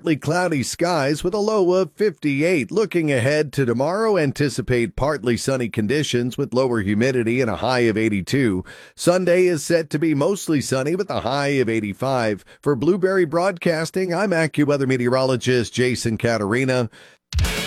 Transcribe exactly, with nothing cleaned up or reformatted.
partly cloudy skies with a low of fifty-eight. Looking ahead to tomorrow, anticipate partly sunny conditions with lower humidity and a high of eighty-two. Sunday is set to be mostly sunny with a high of eighty-five. For Blueberry Broadcasting, I'm AccuWeather meteorologist Jason Caterina.